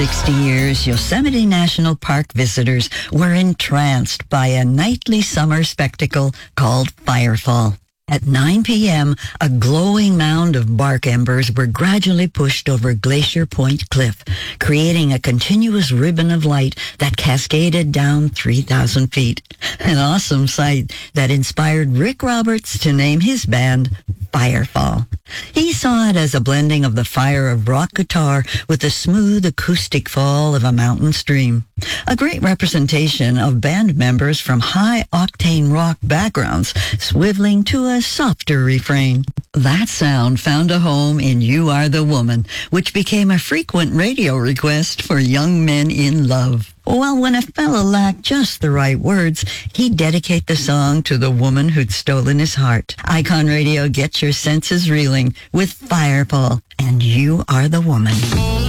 60 years, Yosemite National Park visitors were entranced by a nightly summer spectacle called Firefall. At 9 p.m., a glowing mound of bark embers were gradually pushed over Glacier Point Cliff, creating a continuous ribbon of light that cascaded down 3,000 feet. An awesome sight that inspired Rick Roberts to name his band Firefall. He saw it as a blending of the fire of rock guitar with the smooth acoustic fall of a mountain stream. A great representation of band members from high-octane rock backgrounds, swiveling to a softer refrain. That sound found a home in You Are the Woman, which became a frequent radio request for young men in love. Well, when a fella lacked just the right words, he'd dedicate the song to the woman who'd stolen his heart. Icon Radio gets your senses reeling with Firefall and You Are the Woman.